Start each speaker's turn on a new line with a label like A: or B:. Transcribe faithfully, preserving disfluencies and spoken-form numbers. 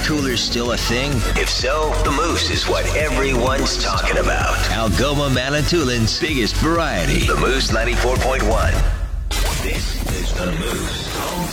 A: coolers still a thing?
B: If so, the Moose is what everyone's talking about.
A: Algoma Manitoulин's biggest variety.
B: The Moose ninety-four point one. This is the Moose Home